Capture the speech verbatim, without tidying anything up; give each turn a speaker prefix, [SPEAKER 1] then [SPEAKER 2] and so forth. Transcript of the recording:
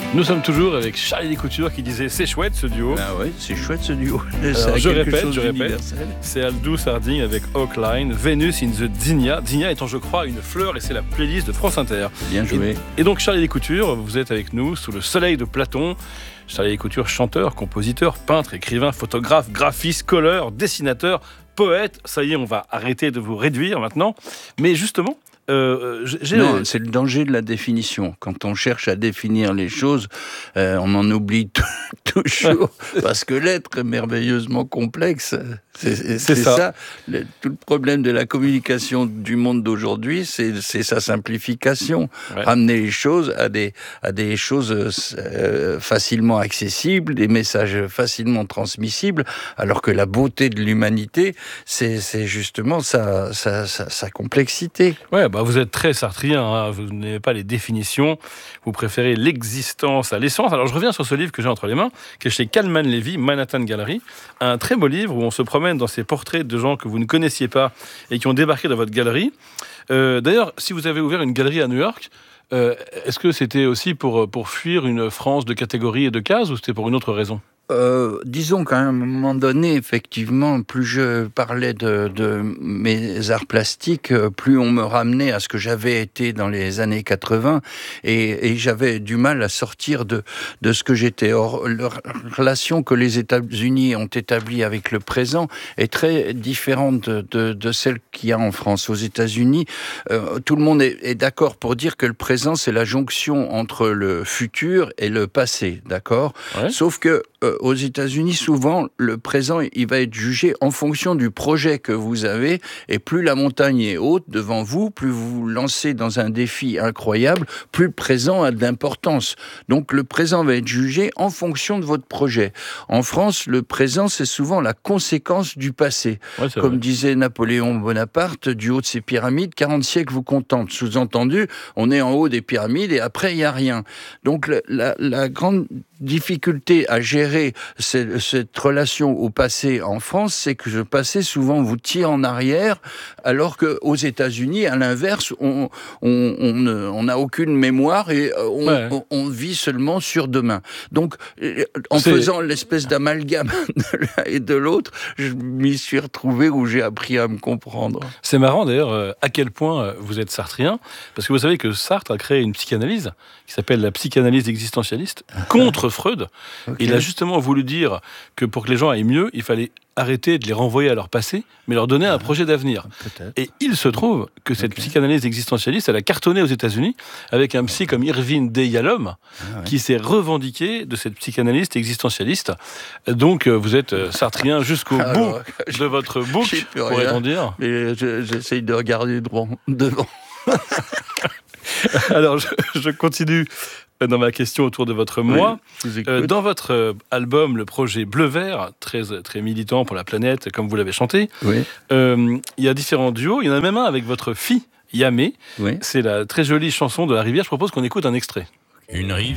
[SPEAKER 1] Nous sommes toujours avec Charlie Descoutures qui disait c'est chouette ce duo.
[SPEAKER 2] Ah oui, c'est chouette ce duo.
[SPEAKER 1] Alors, je répète, je répète, c'est Aldous Harding avec Oakline, Venus in the Zinnia. Zinnia étant, je crois, une fleur et c'est la playlist de France Inter.
[SPEAKER 2] Bien joué.
[SPEAKER 1] Et, et donc Charlie Descoutures, vous êtes avec nous sous le soleil de Platon. Charlie Descoutures, chanteur, compositeur, peintre, écrivain, photographe, graphiste, colleur, dessinateur, poète. Ça y est, on va arrêter de vous réduire maintenant. Mais justement... Euh, j'ai...
[SPEAKER 2] Non, c'est le danger de la définition. Quand on cherche à définir les choses, euh, on en oublie t- toujours, parce que l'être est merveilleusement complexe. C'est, c'est, c'est ça. ça. Le, tout le problème de la communication du monde d'aujourd'hui, c'est, c'est sa simplification. Ouais. Ramener les choses à des, à des choses euh, facilement accessibles, des messages facilement transmissibles, alors que la beauté de l'humanité, c'est, c'est justement sa, sa, sa, sa complexité.
[SPEAKER 1] Ouais, bah vous êtes très sartrien, hein. Vous n'aimez pas les définitions, vous préférez l'existence à l'essence. Alors je reviens sur ce livre que j'ai entre les mains, qui est chez Kalman Levy, Manhattan Gallery, un très beau livre où on se promène dans ces portraits de gens que vous ne connaissiez pas et qui ont débarqué dans votre galerie. Euh, d'ailleurs, si vous avez ouvert une galerie à New York, euh, est-ce que c'était aussi pour, pour fuir une France de catégories et de cases ou c'était pour une autre raison ?
[SPEAKER 2] Euh, disons qu'à un moment donné, effectivement, plus je parlais de, de mes arts plastiques, plus on me ramenait à ce que j'avais été dans les années quatre-vingts, et, et j'avais du mal à sortir de, de ce que j'étais. Or, la relation que les États-Unis ont établie avec le présent est très différente de, de, de celle qu'il y a en France. Aux États-Unis, euh, tout le monde est, est d'accord pour dire que le présent, c'est la jonction entre le futur et le passé, d'accord ? Ouais. Sauf que euh, aux États-Unis, souvent, le présent, il va être jugé en fonction du projet que vous avez, et plus la montagne est haute devant vous, plus vous vous lancez dans un défi incroyable, plus le présent a d'importance. Donc, le présent va être jugé en fonction de votre projet. En France, le présent, c'est souvent la conséquence du passé. Ouais, Comme vrai. disait Napoléon Bonaparte, du haut de ces pyramides, quarante siècles vous contentent. Sous-entendu, on est en haut des pyramides et après, il n'y a rien. Donc, la, la, la grande difficulté à gérer cette, cette relation au passé en France, c'est que le passé souvent vous tire en arrière, alors qu'aux États-Unis, à l'inverse, on on on on n'a aucune mémoire et on, ouais. on, on vit seulement sur demain. Donc, en c'est... faisant l'espèce d'amalgame de l'un et de l'autre, je m'y suis retrouvé où j'ai appris à me comprendre.
[SPEAKER 1] C'est marrant d'ailleurs euh, à quel point vous êtes sartrien, parce que vous savez que Sartre a créé une psychanalyse qui s'appelle la psychanalyse existentialiste contre Freud. Okay. Il a justement voulu dire que pour que les gens aillent mieux, il fallait arrêter de les renvoyer à leur passé, mais leur donner un projet d'avenir. Peut-être. Et il se trouve que cette okay. psychanalyse existentialiste, elle a cartonné aux États-Unis avec un psy comme Irving D. Yalom, ah ouais. qui s'est revendiqué de cette psychanalyste existentialiste. Donc, vous êtes sartrien jusqu'au Alors, bout je, de votre boucle, pourrait-on dire.
[SPEAKER 2] Mais je, j'essaye de regarder devant. devant.
[SPEAKER 1] Alors, je, je continue dans ma question autour de votre moi. Oui, euh, dans votre euh, album, le projet Bleu-Vert, très, très militant pour la planète, comme vous l'avez chanté, oui. euh, il y a différents duos. Il y en a même un avec votre fille, Yamé. Oui. C'est la très jolie chanson de la rivière. Je propose qu'on écoute un extrait.
[SPEAKER 3] Une rivière.